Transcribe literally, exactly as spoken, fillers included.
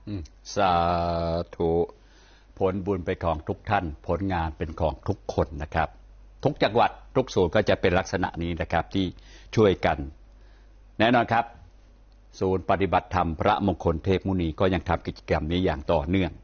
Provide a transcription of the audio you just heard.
สาธุผลบุญเป็นของทุกท่านผลงานเป็นของทุกคนนะครับทุกจังหวัดทุกศูนย์ก็จะเป็นลักษณะนี้นะครับที่ช่วยกันแน่นอนครับศูนย์ปฏิบัติธรรมพระมงคลเทพมุนีก็ยังทำกิจกรรมนี้อย่างต่อเนื่อง